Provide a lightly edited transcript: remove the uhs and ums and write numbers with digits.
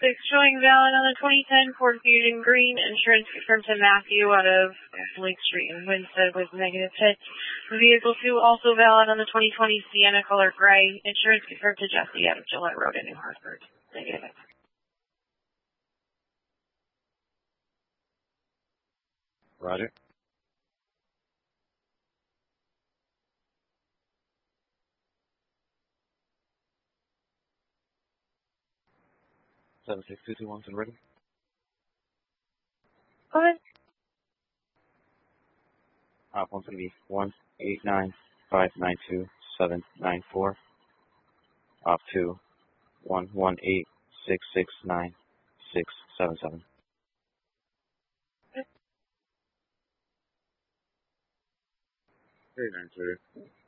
6 showing valid on the 2010 Ford Fusion Green. Insurance confirmed to Matthew out of Lake Street in Winsted with negative hit. Vehicle 2 also valid on the 2020 Sienna color gray. Insurance confirmed to Jesse out of Gillette Road in New Hartford. Negative hit. Roger. Seven 6 2 2 1 ready. Go ahead. One's going to be 189592794. Op 2 118669677. Very nice, sir.